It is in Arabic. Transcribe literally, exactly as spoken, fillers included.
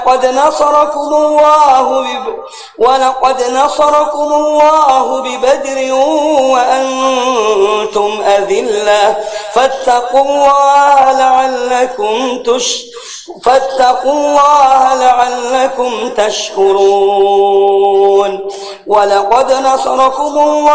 قد نصركم الله بب... ولقد نصركم الله ببدر وأنتم أذلة فاتقوا الله لعلكم تش... فاتقوا الله لعلكم تشكرون ولقد نصركم الله